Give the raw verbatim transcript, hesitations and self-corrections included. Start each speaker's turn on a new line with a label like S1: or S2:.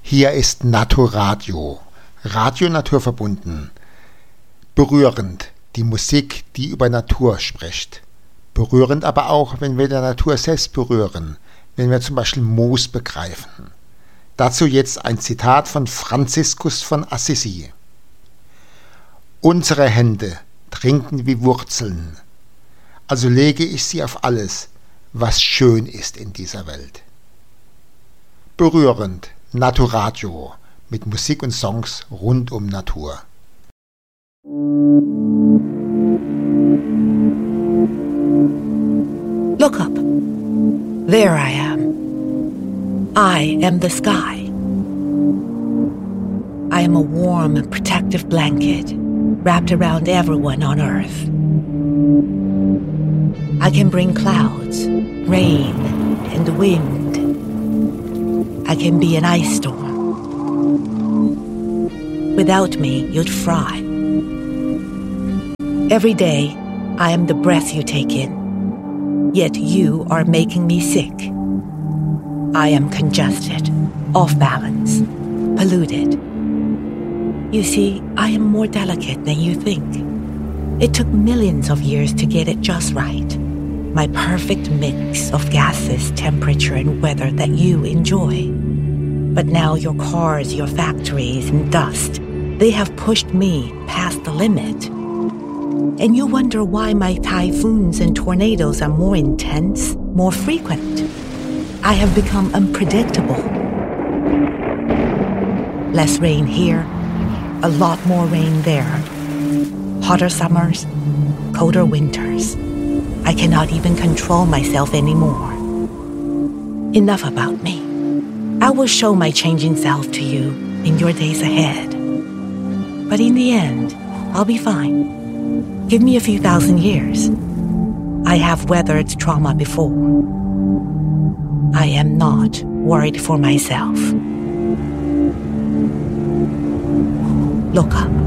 S1: Hier ist Naturradio. Radio naturverbunden. Berührend die Musik, die über Natur spricht. Berührend aber auch, wenn wir der Natur selbst berühren, wenn wir zum Beispiel Moos begreifen. Dazu jetzt ein Zitat von Franziskus von Assisi. Unsere Hände trinken wie Wurzeln, also lege ich sie auf alles, was schön ist in dieser Welt. Berührend, Naturradio, mit Musik und Songs rund um Natur.
S2: Look up. There I am. I am the sky. I am a warm and protective blanket wrapped around everyone on Earth. I can bring clouds, rain, and wind. I can be an ice storm. Without me, you'd fry. Every day, I am the breath you take in. Yet you are making me sick. I am congested, off balance, polluted. You see, I am more delicate than you think. It took millions of years to get it just right. My perfect mix of gases, temperature, and weather that you enjoy. But now your cars, your factories, and dust, they have pushed me past the limit. And you wonder why my typhoons and tornadoes are more intense, more frequent. I have become unpredictable. Less rain here, a lot more rain there. Hotter summers, colder winters. I cannot even control myself anymore. Enough about me. I will show my changing self to you in your days ahead. But in the end, I'll be fine. Give me a few thousand years. I have weathered trauma before. I am not worried for myself. Look up.